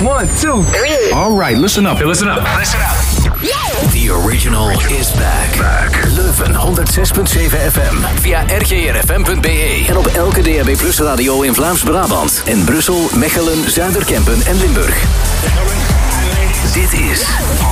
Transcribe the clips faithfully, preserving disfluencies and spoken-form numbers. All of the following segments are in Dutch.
One, two, three. All right, listen up. Hey, listen up. Listen up. The original is back. back. Leuven honderd zes komma zeven F M. Via r g r f m punt b e. En op elke D A B Plus radio in Vlaams-Brabant. En Brussel, Mechelen, Zuiderkempen en Limburg. Dit is...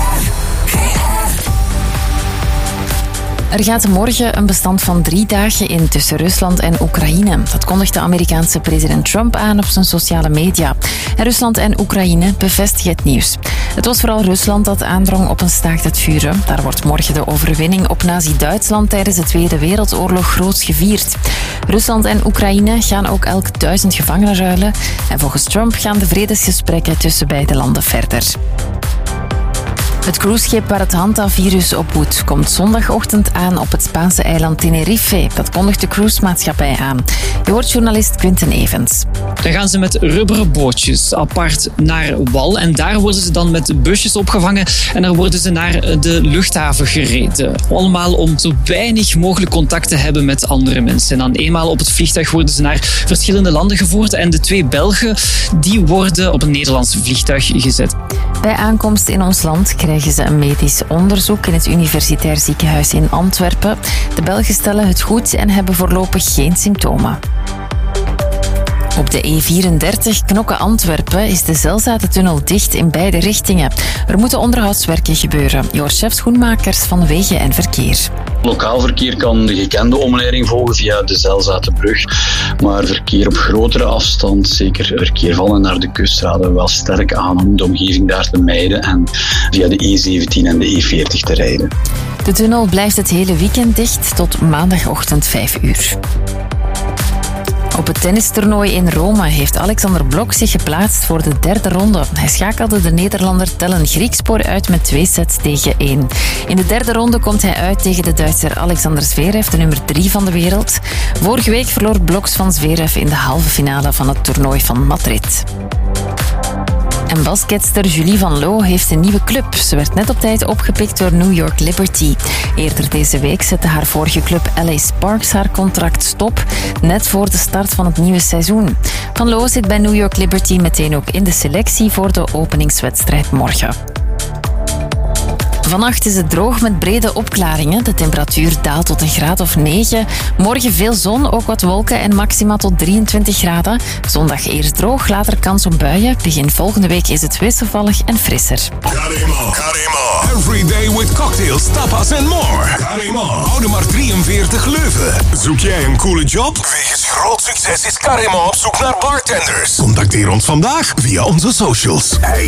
Er gaat morgen een bestand van drie dagen in tussen Rusland en Oekraïne. Dat kondigt de Amerikaanse president Trump aan op zijn sociale media. En Rusland en Oekraïne bevestigen het nieuws. Het was vooral Rusland dat aandrong op een staakt het vuren. Daar wordt morgen de overwinning op Nazi-Duitsland tijdens de Tweede Wereldoorlog groots gevierd. Rusland en Oekraïne gaan ook elk duizend gevangenen ruilen. En volgens Trump gaan de vredesgesprekken tussen beide landen verder. Het cruiseschip waar het Hanta-virus op woedt komt zondagochtend aan op het Spaanse eiland Tenerife. Dat kondigt de cruisemaatschappij aan. Je hoort journalist Quinten Evans. Dan gaan ze met rubberen bootjes apart naar wal en daar worden ze dan met busjes opgevangen en dan worden ze naar de luchthaven gereden. Allemaal om zo weinig mogelijk contact te hebben met andere mensen. En dan eenmaal op het vliegtuig worden ze naar verschillende landen gevoerd en de twee Belgen die worden op een Nederlands vliegtuig gezet. Bij aankomst in ons land krijgen ze een medisch onderzoek in het Universitair Ziekenhuis in Antwerpen. De Belgen stellen het goed en hebben voorlopig geen symptomen. Op de E vierendertig Knokke-Antwerpen is de Zelzatentunnel dicht in beide richtingen. Er moeten onderhoudswerken gebeuren. Je hoort chef Schoenmakers van Wegen en Verkeer. Lokaal verkeer kan de gekende omleiding volgen via de Zelzatenbrug. Maar verkeer op grotere afstand, zeker verkeer van en naar de kust, raden we wel sterk aan om de omgeving daar te mijden en via de E zeventien en de E veertig te rijden. De tunnel blijft het hele weekend dicht tot maandagochtend vijf uur. Op het tennistoernooi in Rome heeft Alexander Blok zich geplaatst voor de derde ronde. Hij schakelde de Nederlander Tellen Griekspoor uit met twee sets tegen één. In de derde ronde komt hij uit tegen de Duitser Alexander Zverev, de nummer drie van de wereld. Vorige week verloor Bloks van Zverev in de halve finale van het toernooi van Madrid. En basketster Julie Van Loo heeft een nieuwe club. Ze werd net op tijd opgepikt door New York Liberty. Eerder deze week zette haar vorige club L A Sparks haar contract stop, net voor de start van het nieuwe seizoen. Van Loo zit bij New York Liberty meteen ook in de selectie voor de openingswedstrijd morgen. Vannacht is het droog met brede opklaringen. De temperatuur daalt tot een graad of negen. Morgen veel zon, ook wat wolken en maxima tot drieëntwintig graden. Zondag eerst droog, later kans op buien. Begin volgende week is het wisselvallig en frisser. Carimo, Carimo. Every day with cocktails, tapas and more. Carimo. Oude maar drieënveertig Leuven. Zoek jij een coole job? Wegens groot succes is Carimo op zoek naar bartenders. Contacteer ons vandaag via onze socials. Hey,